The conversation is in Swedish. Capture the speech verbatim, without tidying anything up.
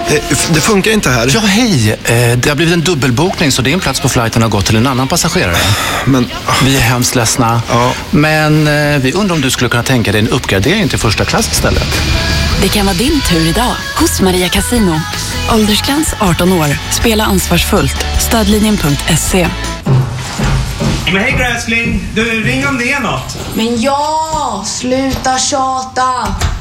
Det funkar inte här. Ja, hej. Det har blivit en dubbelbokning så din plats på flighten har gått till en annan passagerare. Men... Vi är hemskt ledsna. Ja. Men vi undrar om du skulle kunna tänka dig en uppgradering till första klass istället. Det kan vara din tur idag hos Maria Casino. Åldersgräns arton år. Spela ansvarsfullt. Stödlinjen punkt se. Men hej gräsling, du ring om det är något. Men ja, sluta tjata.